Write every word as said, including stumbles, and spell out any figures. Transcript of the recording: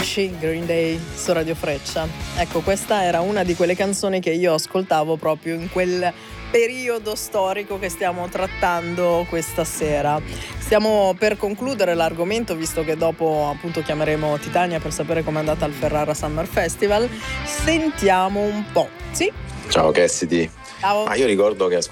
conosci Green Day su Radio Freccia? Ecco, questa era una di quelle canzoni che io ascoltavo proprio in quel periodo storico che stiamo trattando questa sera. Stiamo per concludere l'argomento, visto che dopo appunto chiameremo Titania per sapere com'è andata al Ferrara Summer Festival. Sentiamo un po'. Sì? Ciao Cassidy. Ciao. Ma io ricordo che